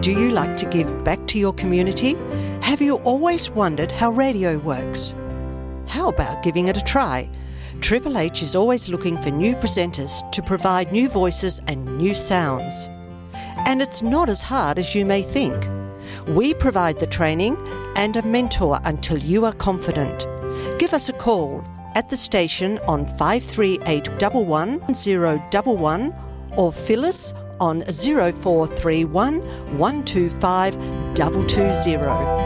Do you like to give back to your community? Have you always wondered how radio works? How about giving it a try? Triple H is always looking for new presenters to provide new voices and new sounds. And it's not as hard as you may think. We provide the training and a mentor until you are confident. Give us a call at the station on 538 11011 or Phyllis on 0431 125 220.